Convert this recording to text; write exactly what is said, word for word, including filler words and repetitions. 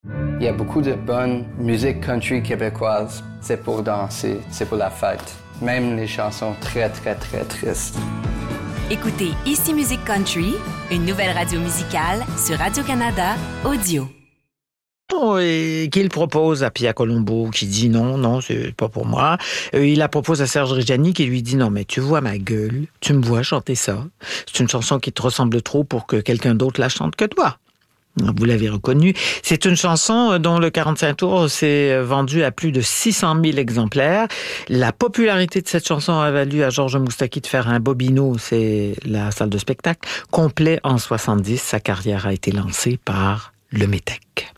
Il y a beaucoup de bonne musique country québécoise. C'est pour danser, c'est pour la fête. Même les chansons très, très, très tristes. Écoutez Ici Musique Country, une nouvelle radio musicale sur Radio-Canada Audio. Oh, et qu'il propose à Pia Colombo qui dit non, non, c'est pas pour moi. Euh, il la propose à Serge Reggiani qui lui dit non, mais tu vois ma gueule, tu me vois chanter ça. C'est une chanson qui te ressemble trop pour que quelqu'un d'autre la chante que toi. Vous l'avez reconnu. C'est une chanson dont le quarante-cinq tours s'est vendu à plus de six cent mille exemplaires. La popularité de cette chanson a valu à Georges Moustaki de faire un Bobino, c'est la salle de spectacle, complet en soixante-dix. Sa carrière a été lancée par le Métèque.